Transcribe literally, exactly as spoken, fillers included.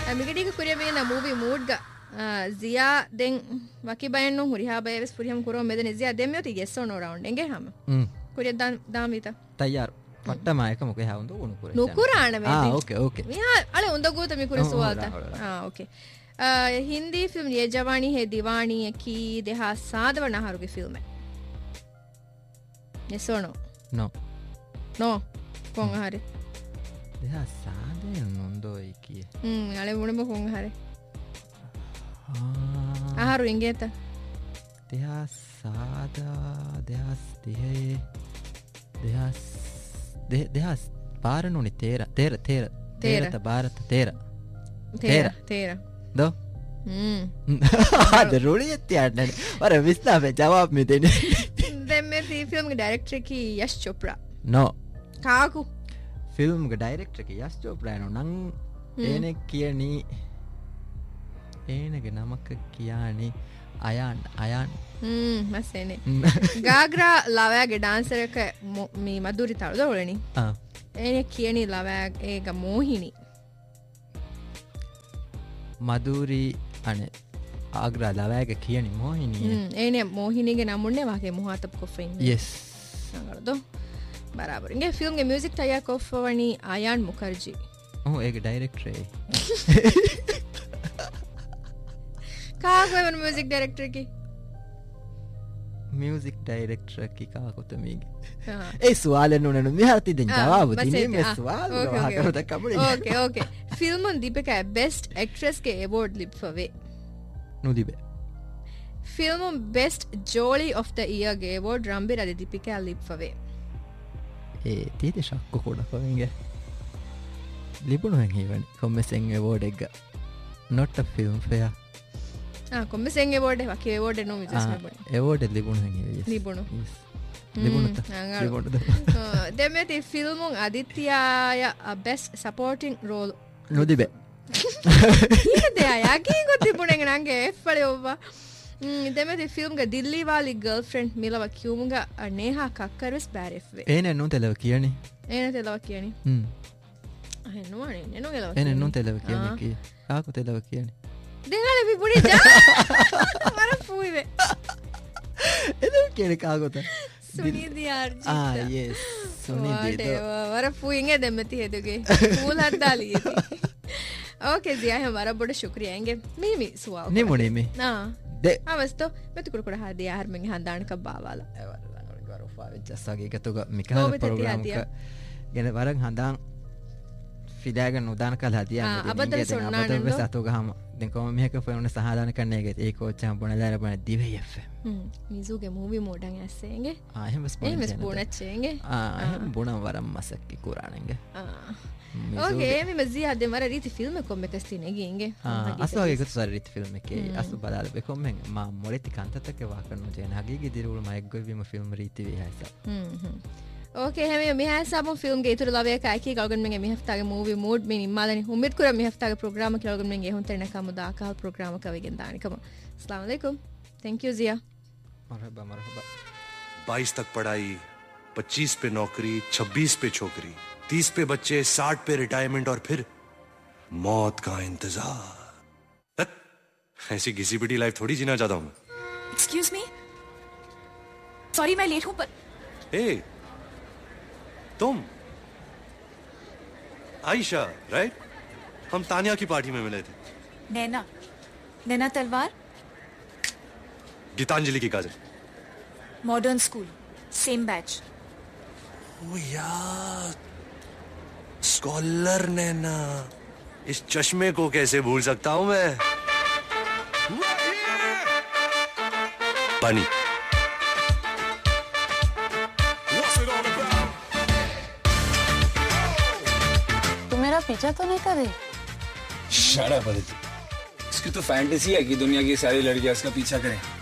මිගඩි කුරිය මේ movie mood ග ziya den waki bayennu huriha bayeves puriham kurom medene ziya demme oti gesso no round enge hama mm kuriya dan damita tayyar pattama ekam moke ha undu unu kure nukurana me ah okay okay miha ale undu gota mi kure suwalta ah okay hindi film ye jawani he diwani ki deha sadwana haruge film yes or no no no kon hari deha sade nondo ikiye hmm ale munema kon hari ආහාරු ඉංගේත දෙහස් සාදා දෙහස් තිහේ දෙහස් දෙහස් පාරනුනි තේර තේර තේර තේරත ಭಾರತ තේර තේර තේර දෝ හ්ම් ආද රුලියත් යන්නේ වර විස්තාවේ ජවාබ් මෙ දෙන්නේ දැන් මේ film ගේ ඩයිරෙක්ටර් කි යෂ් චොප්රා නෝ කාකු ෆිල්ම් ගේ ඩයිරෙක්ටර් කි යෂ් චොප්රා නෝ නං එනේ කියනි ඒනගේ නමක කියානි අයන් අයන් හ්ම් මස්සෙනේ ගාග්‍රා ලවයාගේ ඩාන්සර් එක මේ මදුරි තරුද ඔලනි ආ ඒනේ කියනි ලවයා ඒක මෝහිනි මදුරි අනේ ආග්‍රා ලවයාගේ කියනි මෝහිනි හ්ම් ඒනේ මෝහිනිගේ නමුන්නේ වාගේ මොහාතප් කොෆින් yes නගරදෝ බරාබර ඉංගේ ෆිල්ම් ගේ මියුසික් තයා කොෆවනි අයන් මුකර්ජී ඔව් ඒක ඩයිරෙක්ටර් ඒ කාගේ වන මියුසික් ඩයිරෙක්ටර් කි මියුසික් ඩයිරෙක්ටර් කි කාකොත මේගේ ඒ සුවාලෙන් උනන මිහරති දෙන් ජවාබ දිනේ මේ සුවාල කරත කමුනේ ඕකේ ඕකේ ෆිල්ම් උන් දීපිකා බෙස්ට් ඇක්ට්‍රස් ගේ award ලිප්පවේ නුදිබේ ෆිල්ම් උන් best Jolie of the year ගේ award රම්බිර දීපිකා ලිප්පවේ ඒ තීති ශක්ක කොඩ කොංගේ ලිපුණු හෙන් හේවනි කොම්මෙසෙන් award එක not a film fair ah komme sen award එක වකේ award no විදස් ලැබුණේ award එක ලිබුණු හැංගේ ලිබුණු ලිබුණු ලිබුණු දෙමෙති ෆිල්ම් උන් අදිත්‍යය best supporting role නොදිබේ ඊට දෙයා යකී කො තිබුණේ නංගේ එෆ්වලේ ඔවා දෙමෙති ෆිල්ම් ගේ දිල්ලි වාලි ගර්ල්ෆ්‍රෙන්ඩ් මිලව කියුමුගා නේහා කක්කරස් බෑරෙෆ්වේ ඒනේ නෝ තෙලව කියන්නේ ඒනේ තෙලව කියන්නේ හ්ම් අහේ නෝනේ නෝ තෙලව ඒනේ නෝ තෙලව කියන්නේ කී කාකෝ තෙලව කියන්නේ දෙගාලේ විපුඩි ජා මර පුයිවේ එදෝ කියන්නේ කාගොත සුනිදි අර්ජිත ආ yes සුනිදි දෝ වර පුයින්ගේ දෙමෙති හෙදුගේ फूल हद्दाली ओके जिया हमारा बड़ा शुक्रिया एंगे मी मी सुआ नी मुने में ना de avasto मैं तो कुड़ हा दिया हर में हांदान का बावाला गरो फावे जसागे गतुगा मिका प्रोग्राम का गेने वरंग हांदान फिदागा नुदान कल हदिया अबदल सुनना अबदल सातोगा हम den ko mehක ෆෝන් සහදාන කරන්නේ ගෙත් ඒක ඔච්චම් බොනදාර බන දිවේ එෆ් හ්ම් මිසුගේ මූවි මෝඩන් ඇස්සෙන්ගේ ආ එහෙම ස්පොන්සර් එහෙම ස්පොනච්චෙන්ගේ ආ එහෙම බොන වරම් මසක්කි කුරාණන්ගේ ආ ඕකේ මේ මසියා දෙමර රීති ෆිල්ම් කොම් එකස් තිනේගෙන්ගේ ආ අසෝගේ කුතු සර රීති ෆිල්ම් එකේ අසු බදාල බෙකොම් මෙන් මා මොලෙති කන්තතක වාකරන ජන හගීගේ දිරුල මා එක්ගොවිම ෆිල්ම් රීති වේ හැස හ්ම් හ්ම් ओके हमें मी है सब फिल्म के इतुर लवे का की गलगन में मी हफ्ता के मूवी मूड में निमाలని उम्मीद करा मी हफ्ता के प्रोग्राम के गलगन में हों तेरे का मुदा का प्रोग्राम का वेगन दानी कम अस्सलाम वालेकुम थैंक यू जिया मरहबा मरहबा बाईस तक पढ़ाई पच्चीस पे नौकरी छब्बीस पे छोकरी तीस पे बच्चे साठ पे रिटायरमेंट और फिर मौत का इंतजार ऐसी घिसी पिटी लाइफ थोड़ी जीना चाहता हूं एक्सक्यूज मी सॉरी मैं लेट हूं पर ए तुम आयशा राइट हम तानिया की पार्टी में मिले थे नैना नैना तलवार गीतांजलि की काजल मॉडर्न स्कूल सेम बैच ओ यार स्कॉलर नैना इस चश्मे को कैसे भूल सकता हूं मैं पानी मेरा पीछा तो नहीं करे शट अप अदिति इसकी तो फैंटेसी है कि दुनिया की सारी लड़कियां इसका पीछा करें